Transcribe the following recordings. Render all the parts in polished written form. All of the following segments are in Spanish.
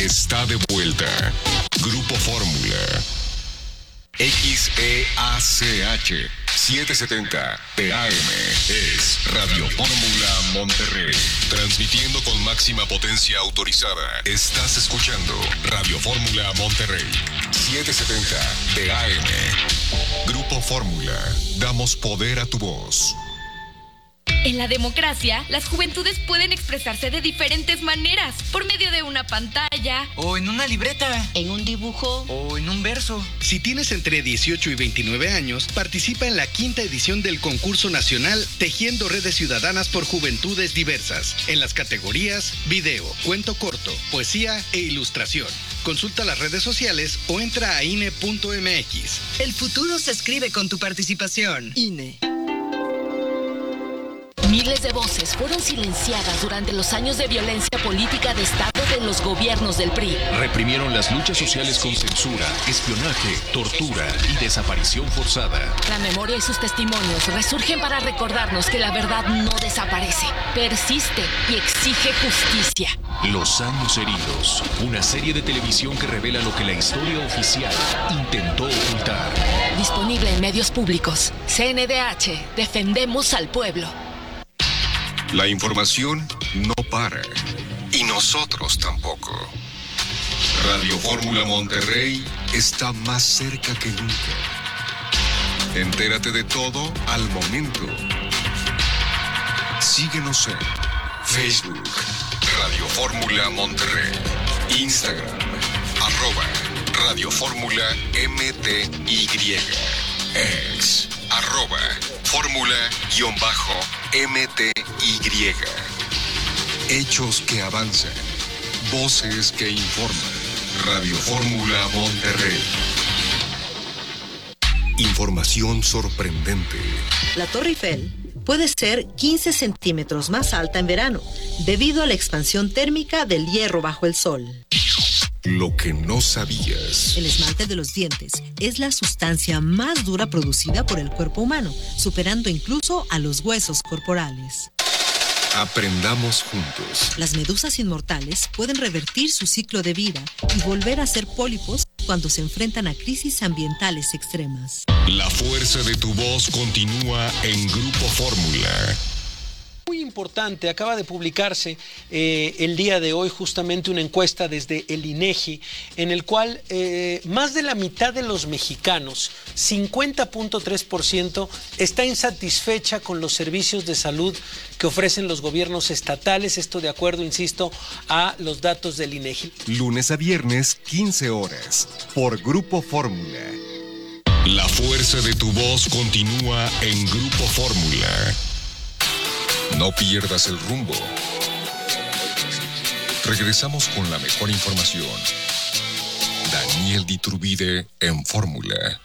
está de vuelta. Grupo Fórmula. XEACH 770 AM es Radio Fórmula Monterrey. Transmitiendo con máxima potencia autorizada. Estás escuchando Radio Fórmula Monterrey 770 AM. Grupo Fórmula. Damos poder a tu voz. En la democracia, las juventudes pueden expresarse de diferentes maneras, por medio de una pantalla, o en una libreta, en un dibujo, o en un verso. Si tienes entre 18 y 29 años, participa en la 5ª edición del concurso nacional Tejiendo Redes Ciudadanas por Juventudes Diversas, en las categorías video, cuento corto, poesía e ilustración. Consulta las redes sociales o entra a INE.mx. El futuro se escribe con tu participación. INE. Miles de voces fueron silenciadas durante los años de violencia política de Estado de los gobiernos del PRI. Reprimieron las luchas sociales con censura, espionaje, tortura y desaparición forzada. La memoria y sus testimonios resurgen para recordarnos que la verdad no desaparece, persiste y exige justicia. Los años heridos, una serie de televisión que revela lo que la historia oficial intentó ocultar. Disponible en medios públicos. CNDH, defendemos al pueblo. La información no para. Y nosotros tampoco. Radio Fórmula Monterrey está más cerca que nunca. Entérate de todo al momento. Síguenos en Facebook, Radio Fórmula Monterrey, Instagram, @Radio Fórmula MTY, X, @Fórmula_MTY. Hechos que avanzan, voces que informan. Radio Fórmula Monterrey. Información sorprendente. La Torre Eiffel puede ser 15 centímetros más alta en verano, debido a la expansión térmica del hierro bajo el sol. Lo que no sabías. El esmalte de los dientes es la sustancia más dura producida por el cuerpo humano, superando incluso a los huesos corporales. Aprendamos juntos. Las medusas inmortales pueden revertir su ciclo de vida y volver a ser pólipos cuando se enfrentan a crisis ambientales extremas. La fuerza de tu voz continúa en Grupo Fórmula. Muy importante, acaba de publicarse el día de hoy justamente una encuesta desde el INEGI, en el cual más de la mitad de los mexicanos, 50.3%, está insatisfecha con los servicios de salud que ofrecen los gobiernos estatales, esto de acuerdo, insisto, a los datos del INEGI. Lunes a viernes, 15 horas, por Grupo Fórmula. La fuerza de tu voz continúa en Grupo Fórmula. No pierdas el rumbo. Regresamos con la mejor información. Daniel Diturbide en Fórmula.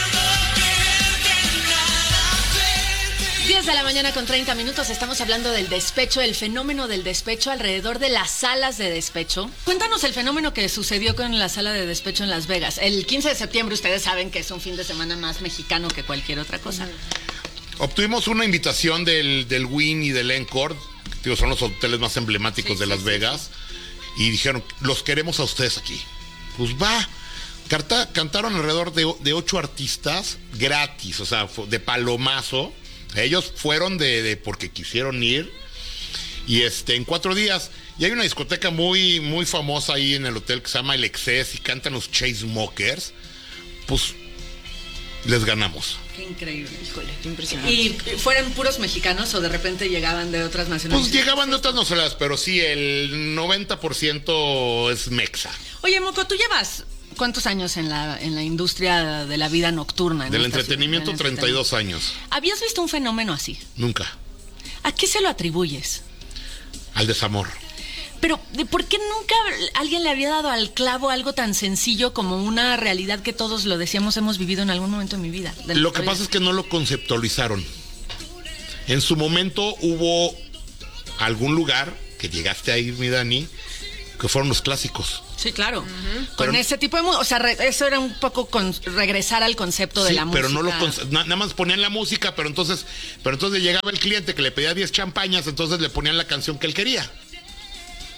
10 de la mañana con 30 minutos. Estamos hablando del despecho, el fenómeno del despecho alrededor de las salas de despecho. Cuéntanos el fenómeno que sucedió con la sala de despecho en Las Vegas. El 15 de septiembre, ustedes saben que es un fin de semana más mexicano que cualquier otra cosa. Obtuvimos una invitación del Wynn y del Encore, que son los hoteles más emblemáticos de Las Vegas, y dijeron, los queremos a ustedes aquí. Pues va. Cantaron alrededor de 8 artistas gratis, o sea, de palomazo. Ellos fueron porque quisieron ir, y en 4 días. Y hay una discoteca muy, muy famosa ahí en el hotel que se llama El Excess, y cantan los Chainsmokers. Pues les ganamos. Qué increíble, híjole, qué impresionante. ¿Y fueran puros mexicanos o de repente llegaban de otras nacionalidades? Pues llegaban de otras nacionalidades, pero sí, el 90% es mexa. Oye, Moco, ¿tú llevas cuántos años en la industria de la vida nocturna? Del entretenimiento, 32 años. ¿Habías visto un fenómeno así? Nunca. ¿A qué se lo atribuyes? Al desamor. Pero, ¿por qué nunca alguien le había dado al clavo algo tan sencillo como una realidad que todos lo decíamos hemos vivido en algún momento de mi vida? Lo que pasa es que no lo conceptualizaron. En su momento hubo algún lugar que llegaste a ir, mi Dani, que fueron los clásicos. Sí, claro. Con ese tipo de música, o sea, eso era un poco regresar al concepto de la música. Pero no nada más ponían la música, pero entonces llegaba el cliente que le pedía 10 champañas, entonces le ponían la canción que él quería.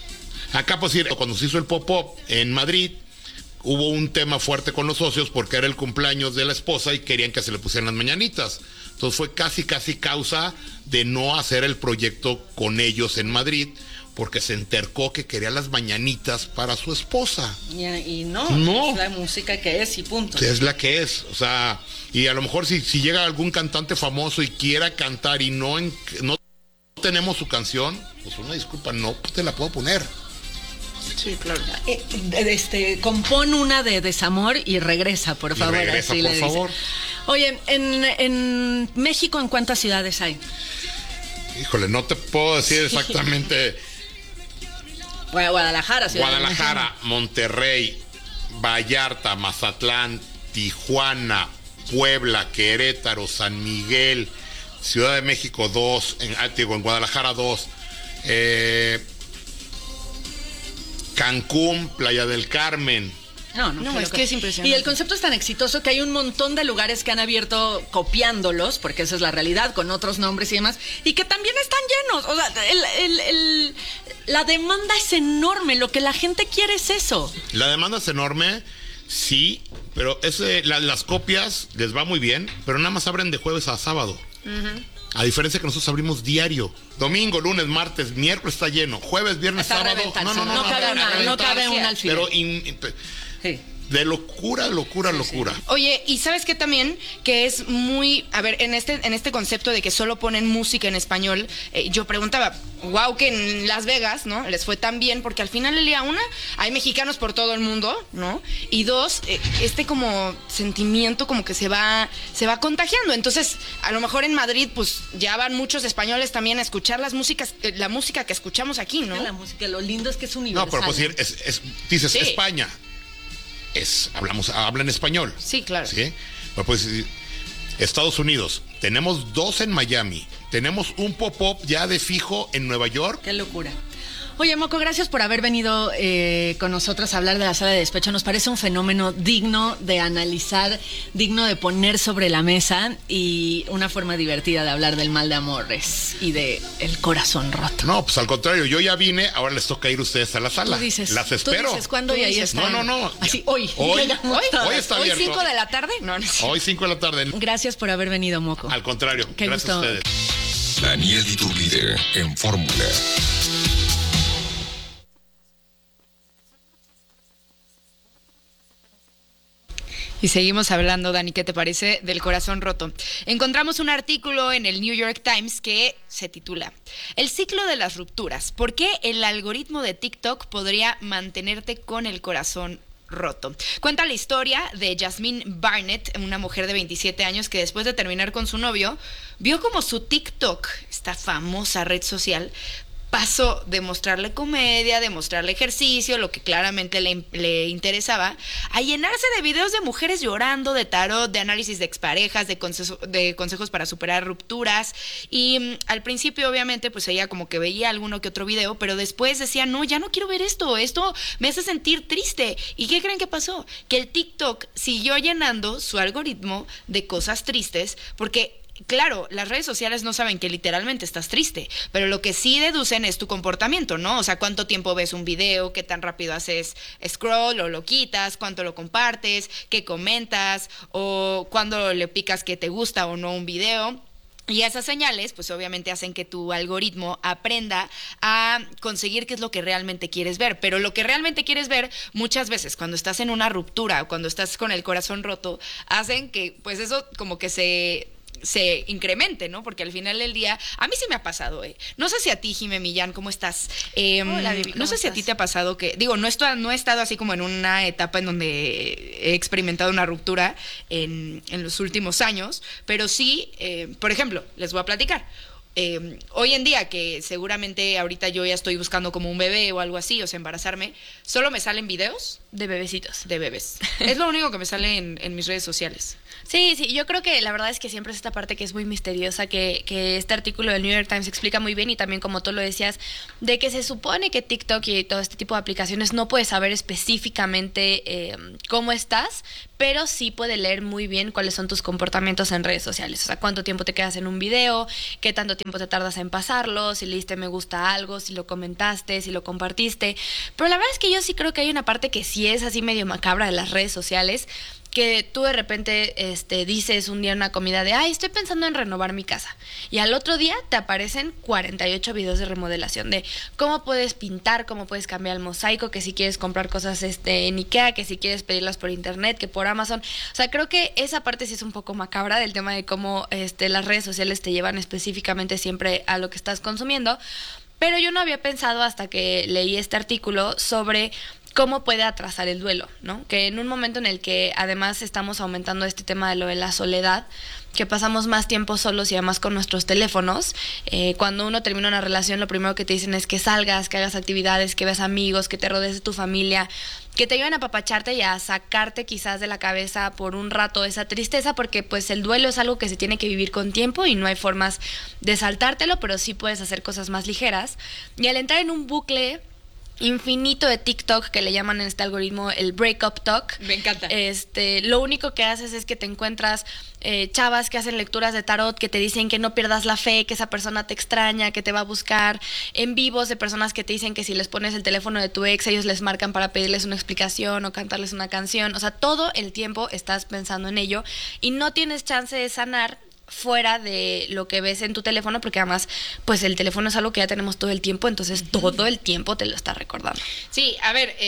Acá, pues, cuando se hizo el pop-up en Madrid, hubo un tema fuerte con los socios porque era el cumpleaños de la esposa y querían que se le pusieran las mañanitas. Entonces fue casi causa de no hacer el proyecto con ellos en Madrid, porque se entercó que quería las mañanitas para su esposa. Y no, no, es la música que es y punto. Es la que es, o sea, y a lo mejor si llega algún cantante famoso y quiera cantar y no tenemos su canción, pues una disculpa, no te la puedo poner. Sí, claro. Compón una de desamor y regresa, por favor. Regresa, así por le favor. Dice. Oye, en México, ¿en cuántas ciudades hay? Híjole, no te puedo decir exactamente. Guadalajara, Guadalajara, Monterrey, Vallarta, Mazatlán, Tijuana, Puebla, Querétaro, San Miguel, Ciudad de México 2, en Guadalajara 2, Cancún, Playa del Carmen. No, es que es impresionante. Y el concepto es tan exitoso que hay un montón de lugares que han abierto copiándolos, porque esa es la realidad, con otros nombres y demás, y que también están llenos. O sea, la demanda es enorme, lo que la gente quiere es eso. La demanda es enorme, sí, pero las copias les va muy bien, pero nada más abren de jueves a sábado. Uh-huh. A diferencia que nosotros abrimos diario. Domingo, lunes, martes, miércoles está lleno. Jueves, viernes, sábado. No cabe una al final. Pero sí. De locura. Oye, y ¿sabes qué también? Que es muy... A ver, en este concepto de que solo ponen música en español, yo preguntaba, wow, que en Las Vegas, ¿no? Les fue tan bien, porque al final del día, una, hay mexicanos por todo el mundo, ¿no? Y dos, como sentimiento como que se va contagiando. Entonces, a lo mejor en Madrid, pues, ya van muchos españoles también a escuchar la música que escuchamos aquí, ¿no? La música, lo lindo es que es universal. No, pero pues dices sí. España. Habla en español. Sí, claro. ¿Sí? Pues, Estados Unidos, tenemos 2 en Miami, tenemos un pop-up ya de fijo en Nueva York. Qué locura. Oye, Moco, gracias por haber venido con nosotros a hablar de la sala de despecho. Nos parece un fenómeno digno de analizar, digno de poner sobre la mesa y una forma divertida de hablar del mal de amores y de el corazón roto. No, pues al contrario, yo ya vine, ahora les toca ir ustedes a la sala. Tú dices, las espero. Tú dices cuándo y ahí está. No. Así, hoy está abierto. ¿Hoy 5 de la tarde? No. Hoy 5 de la tarde. Gracias por haber venido, Moco. Al contrario, Qué gracias gusto. a ustedes. Daniel Iturbide en Fórmula. Y seguimos hablando, Dani, ¿qué te parece? Del corazón roto. Encontramos un artículo en el New York Times que se titula El ciclo de las rupturas. ¿Por qué el algoritmo de TikTok podría mantenerte con el corazón roto? Cuenta la historia de Jasmine Barnett, una mujer de 27 años que después de terminar con su novio, vio como su TikTok, esta famosa red social, pasó de mostrarle comedia, de mostrarle ejercicio, lo que claramente le interesaba, a llenarse de videos de mujeres llorando, de tarot, de análisis de exparejas, de consejos para superar rupturas. Y al principio, obviamente, pues ella como que veía alguno que otro video, pero después decía, no, ya no quiero ver esto me hace sentir triste. ¿Y qué creen que pasó? Que el TikTok siguió llenando su algoritmo de cosas tristes, porque claro, las redes sociales no saben que literalmente estás triste, pero lo que sí deducen es tu comportamiento, ¿no? O sea, cuánto tiempo ves un video, qué tan rápido haces scroll o lo quitas, cuánto lo compartes, qué comentas, o cuándo le picas que te gusta o no un video. Y esas señales, pues obviamente hacen que tu algoritmo aprenda a conseguir qué es lo que realmente quieres ver. Pero lo que realmente quieres ver, muchas veces cuando estás en una ruptura o cuando estás con el corazón roto, hacen que pues eso como que se incremente, ¿no? Porque al final del día, a mí sí me ha pasado, No sé si a ti, Jimé Millán, ¿cómo estás? Hola, Vivi, no sé si a ti te ha pasado que, digo, no he estado así como en una etapa en donde he experimentado una ruptura en los últimos años, pero sí, por ejemplo, les voy a platicar. Hoy en día, que seguramente ahorita yo ya estoy buscando como un bebé o algo así, o sea, embarazarme, solo me salen videos de bebecitos. De bebés. Es lo único que me sale en mis redes sociales. Sí, yo creo que la verdad es que siempre es esta parte que es muy misteriosa, que este artículo del New York Times explica muy bien, y también como tú lo decías, de que se supone que TikTok y todo este tipo de aplicaciones no puede saber específicamente cómo estás, pero sí puede leer muy bien cuáles son tus comportamientos en redes sociales. O sea, cuánto tiempo te quedas en un video, qué tanto tiempo tiempo te tardas en pasarlo, si le diste me gusta a algo, si lo comentaste, si lo compartiste. Pero la verdad es que yo sí creo que hay una parte que sí es así medio macabra de las redes sociales, que tú de repente dices un día en una comida de, ay, estoy pensando en renovar mi casa. Y al otro día te aparecen 48 videos de remodelación, de cómo puedes pintar, cómo puedes cambiar el mosaico, que si quieres comprar cosas en Ikea, que si quieres pedirlas por internet, que por Amazon. O sea, creo que esa parte sí es un poco macabra del tema de cómo las redes sociales te llevan específicamente siempre a lo que estás consumiendo. Pero yo no había pensado hasta que leí este artículo sobre cómo puede atrasar el duelo, ¿no? Que en un momento en el que además estamos aumentando este tema de lo de la soledad, que pasamos más tiempo solos y además con nuestros teléfonos, cuando uno termina una relación, lo primero que te dicen es que salgas, que hagas actividades, que veas amigos, que te rodees de tu familia, que te ayuden a apapacharte y a sacarte quizás de la cabeza por un rato esa tristeza, porque pues el duelo es algo que se tiene que vivir con tiempo y no hay formas de saltártelo, pero sí puedes hacer cosas más ligeras. Y al entrar en un bucle infinito de TikTok, que le llaman en este algoritmo el breakup talk. Me encanta. Lo único que haces es que te encuentras chavas que hacen lecturas de tarot, que te dicen que no pierdas la fe, que esa persona te extraña, que te va a buscar, en vivos de personas que te dicen que si les pones el teléfono de tu ex, ellos les marcan para pedirles una explicación o cantarles una canción. O sea, todo el tiempo estás pensando en ello y no tienes chance de sanar fuera de lo que ves en tu teléfono, porque además pues el teléfono es algo que ya tenemos todo el tiempo, entonces todo el tiempo te lo está recordando. Sí, a ver,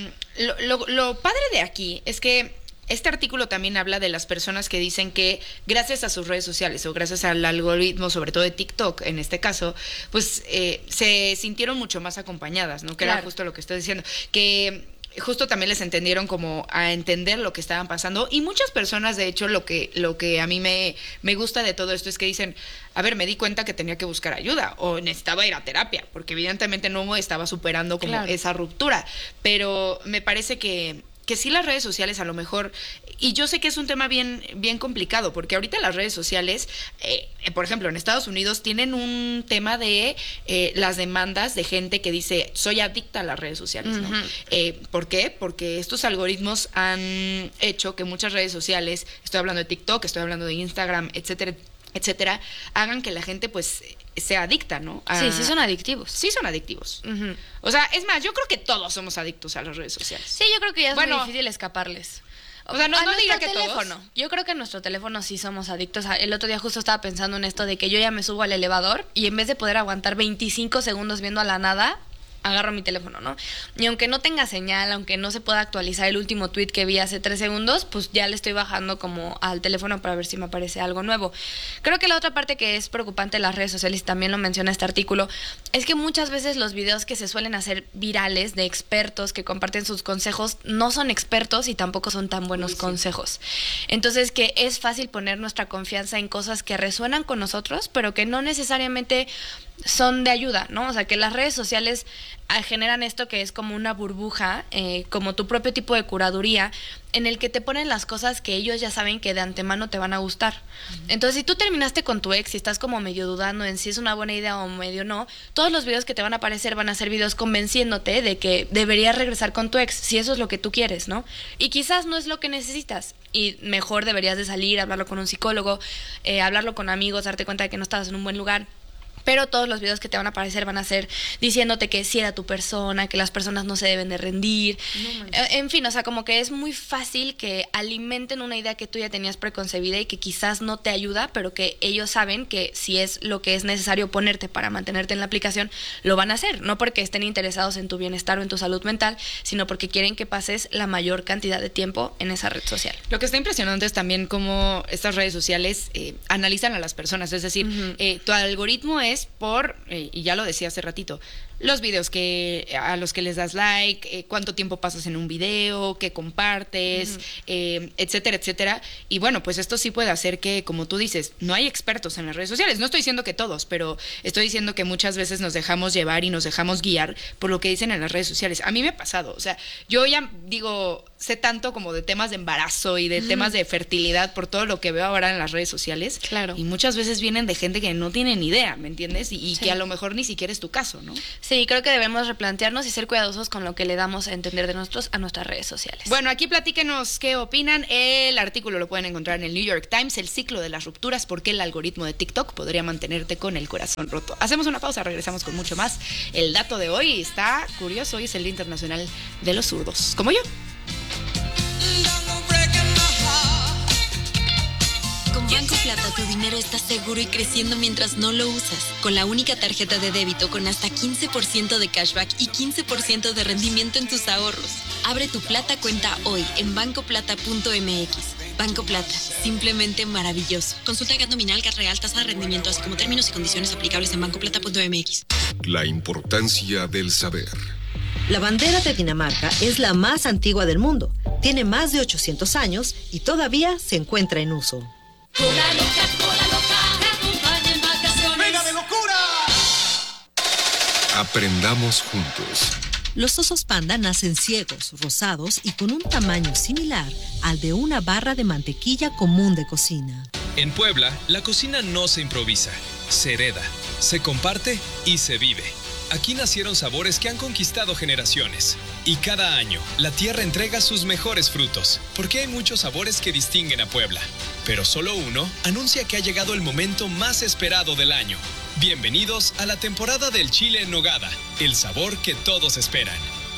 lo padre de aquí es que este artículo también habla de las personas que dicen que gracias a sus redes sociales o gracias al algoritmo, sobre todo de TikTok en este caso, pues se sintieron mucho más acompañadas, ¿no? Que claro, era justo lo que estoy diciendo, que justo también les entendieron como a entender lo que estaban pasando, y muchas personas, de hecho, lo que a mí me gusta de todo esto es que dicen, a ver, me di cuenta que tenía que buscar ayuda o necesitaba ir a terapia, porque evidentemente no estaba superando como esa ruptura, pero me parece que sí, las redes sociales a lo mejor, y yo sé que es un tema bien, bien complicado, porque ahorita las redes sociales, por ejemplo, en Estados Unidos tienen un tema de las demandas de gente que dice, soy adicta a las redes sociales, ¿no? ¿Por qué? Porque estos algoritmos han hecho que muchas redes sociales, estoy hablando de TikTok, estoy hablando de Instagram, etcétera, hagan que la gente pues sea adicta, ¿no? Sí son adictivos. Sí son adictivos. O sea, es más, yo creo que todos somos adictos a las redes sociales. Sí, yo creo que ya es muy difícil escaparles. O sea, no diga que teléfono. Todos. Yo creo que en nuestro teléfono sí somos adictos. El otro día justo estaba pensando en esto de que yo ya me subo al elevador y en vez de poder aguantar 25 segundos viendo a la nada, agarro mi teléfono, ¿no? Y aunque no tenga señal, aunque no se pueda actualizar el último tweet que vi hace 3 segundos, pues ya le estoy bajando como al teléfono para ver si me aparece algo nuevo. Creo que la otra parte que es preocupante de las redes sociales, y también lo menciona este artículo, es que muchas veces los videos que se suelen hacer virales de expertos que comparten sus consejos no son expertos y tampoco son tan buenos consejos. Entonces, que es fácil poner nuestra confianza en cosas que resuenan con nosotros, pero que no necesariamente son de ayuda, ¿no? O sea, que las redes sociales generan esto que es como una burbuja, como tu propio tipo de curaduría, en el que te ponen las cosas que ellos ya saben que de antemano te van a gustar. Entonces, si tú terminaste con tu ex y estás como medio dudando en si es una buena idea o medio no, todos los videos que te van a aparecer van a ser videos convenciéndote de que deberías regresar con tu ex, si eso es lo que tú quieres, ¿no? Y quizás no es lo que necesitas, y mejor deberías de salir, hablarlo con un psicólogo, hablarlo con amigos, darte cuenta de que no estabas en un buen lugar. Pero todos los videos que te van a aparecer van a ser diciéndote que sí era tu persona, que las personas no se deben de rendir. En fin, o sea, como que es muy fácil que alimenten una idea que tú ya tenías preconcebida y que quizás no te ayuda, pero que ellos saben que si es lo que es necesario ponerte para mantenerte en la aplicación, lo van a hacer. No porque estén interesados en tu bienestar o en tu salud mental, sino porque quieren que pases la mayor cantidad de tiempo en esa red social. Lo que está impresionante es también cómo estas redes sociales analizan a las personas. Es decir, tu algoritmo es y ya lo decía hace ratito, los videos a los que les das like, cuánto tiempo pasas en un video, qué compartes, etcétera. Y bueno, pues esto sí puede hacer que, como tú dices, no hay expertos en las redes sociales. No estoy diciendo que todos, pero estoy diciendo que muchas veces nos dejamos llevar y nos dejamos guiar por lo que dicen en las redes sociales. A mí me ha pasado, o sea, yo ya sé tanto como de temas de embarazo y de temas de fertilidad por todo lo que veo ahora en las redes sociales. Claro. Y muchas veces vienen de gente que no tiene ni idea, ¿me entiendes? Y que a lo mejor ni siquiera es tu caso, ¿no? Sí, creo que debemos replantearnos y ser cuidadosos con lo que le damos a entender de nosotros a nuestras redes sociales. Bueno, aquí platíquenos qué opinan. El artículo lo pueden encontrar en el New York Times, el ciclo de las rupturas, por qué el algoritmo de TikTok podría mantenerte con el corazón roto. Hacemos una pausa, regresamos con mucho más. El dato de hoy está curioso, hoy es el Día Internacional de los Zurdos, como yo. Con Banco Plata tu dinero está seguro y creciendo mientras no lo usas. Con la única tarjeta de débito con hasta 15% de cashback y 15% de rendimiento en tus ahorros. Abre tu Plata cuenta hoy en bancoplata.mx. Banco Plata, simplemente maravilloso. Consulta GAT nominal, GAT real, tasa de rendimiento, así como términos y condiciones aplicables en bancoplata.mx. La importancia del saber. La bandera de Dinamarca es la más antigua del mundo. Tiene más de 800 años y todavía se encuentra en uso. Cola loca, te acompaña en vacaciones. ¡Venga de locura! Aprendamos juntos. Los osos panda nacen ciegos, rosados y con un tamaño similar al de una barra de mantequilla común de cocina. En Puebla, la cocina no se improvisa, se hereda, se comparte y se vive. Aquí nacieron sabores que han conquistado generaciones. Y cada año, la tierra entrega sus mejores frutos, porque hay muchos sabores que distinguen a Puebla. Pero solo uno anuncia que ha llegado el momento más esperado del año. Bienvenidos a la temporada del chile en nogada, el sabor que todos esperan.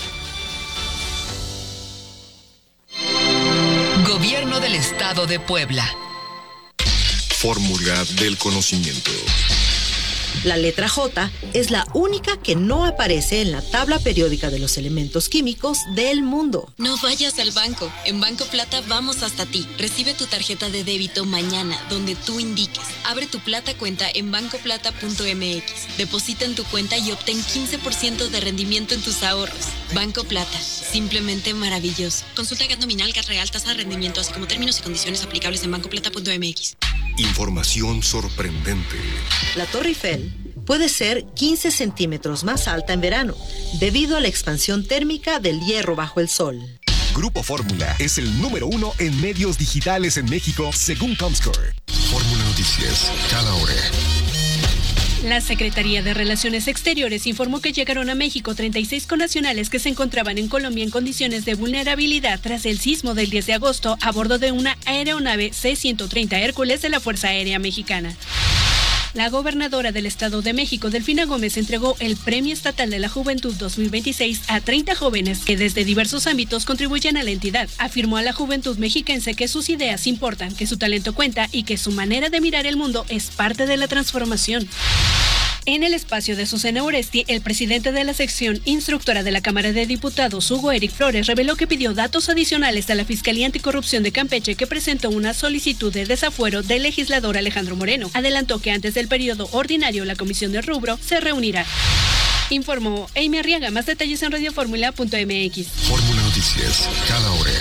Gobierno del Estado de Puebla. Fórmula del conocimiento. La letra J es la única que no aparece en la tabla periódica de los elementos químicos del mundo. No vayas al banco. En Banco Plata vamos hasta ti. Recibe tu tarjeta de débito mañana, donde tú indiques. Abre tu Plata cuenta en bancoplata.mx. Deposita en tu cuenta y obtén 15% de rendimiento en tus ahorros. Banco Plata, simplemente maravilloso. Consulta GAT nominal, GAT real, tasa de rendimiento, así como términos y condiciones aplicables en bancoplata.mx. Información sorprendente. La Torre Eiffel puede ser 15 centímetros más alta en verano, debido a la expansión térmica del hierro bajo el sol. Grupo Fórmula es el número 1 en medios digitales en México, según Comscore. Fórmula Noticias, cada hora. La Secretaría de Relaciones Exteriores informó que llegaron a México 36 connacionales que se encontraban en Colombia en condiciones de vulnerabilidad tras el sismo del 10 de agosto a bordo de una aeronave C-130 Hércules de la Fuerza Aérea Mexicana. La gobernadora del Estado de México, Delfina Gómez, entregó el Premio Estatal de la Juventud 2026 a 30 jóvenes que desde diversos ámbitos contribuyen a la entidad. Afirmó a la juventud mexiquense que sus ideas importan, que su talento cuenta y que su manera de mirar el mundo es parte de la transformación. En el espacio de Susana Uresti, el presidente de la sección instructora de la Cámara de Diputados, Hugo Eric Flores, reveló que pidió datos adicionales a la Fiscalía Anticorrupción de Campeche, que presentó una solicitud de desafuero del legislador Alejandro Moreno. Adelantó que antes del periodo ordinario la comisión de rubro se reunirá. Informó Amy Arriaga. Más detalles en radioformula.mx. Fórmula Noticias, cada hora.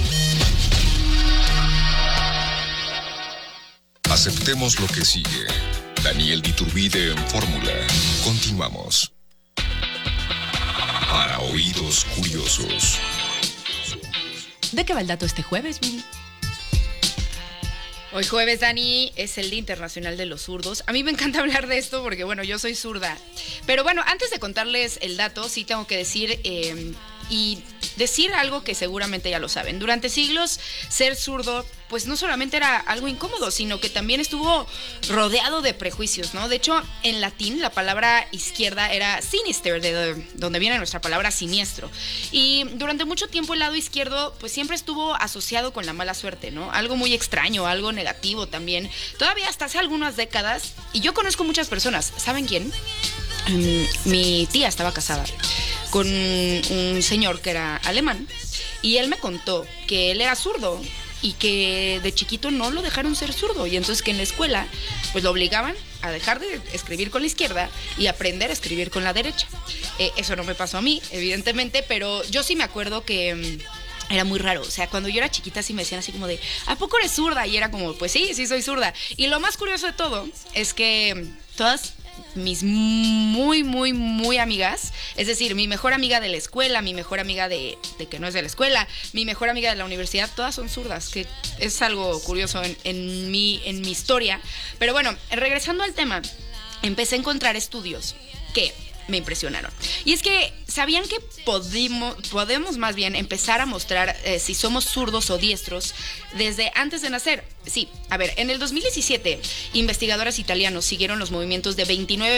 Aceptemos lo que sigue. Daniel Diturbide en Fórmula. Continuamos. Para oídos curiosos. ¿De qué va el dato este jueves, Mili? Hoy jueves, Dani, es el Día Internacional de los Zurdos. A mí me encanta hablar de esto porque, bueno, yo soy zurda. Pero bueno, antes de contarles el dato, sí tengo que decir y decir algo que seguramente ya lo saben. Durante siglos, ser zurdo, pues no solamente era algo incómodo, sino que también estuvo rodeado de prejuicios, ¿no? De hecho, en latín, la palabra izquierda era sinister, de donde viene nuestra palabra siniestro. Y durante mucho tiempo el lado izquierdo, pues siempre estuvo asociado con la mala suerte, ¿no? Algo muy extraño, algo negativo también. Todavía hasta hace algunas décadas, y yo conozco muchas personas, ¿saben quién? Mi tía estaba casada con un señor que era alemán y él me contó que él era zurdo y que de chiquito no lo dejaron ser zurdo y entonces que en la escuela pues lo obligaban a dejar de escribir con la izquierda y aprender a escribir con la derecha. Eso no me pasó a mí, evidentemente, pero yo sí me acuerdo que era muy raro, o sea, cuando yo era chiquita sí me decían así como de, ¿a poco eres zurda? Y era como, pues sí soy zurda. Y lo más curioso de todo es que todas mis muy amigas, es decir, mi mejor amiga de la escuela, mi mejor amiga de que no es de la escuela, mi mejor amiga de la universidad, todas son zurdas, que es algo curioso en mi historia. Pero bueno, regresando al tema, empecé a encontrar estudios que me impresionaron. Y es que, ¿sabían que podemos más bien empezar a mostrar si somos zurdos o diestros desde antes de nacer? Sí, a ver, en el 2017, investigadoras italianos siguieron los movimientos de 29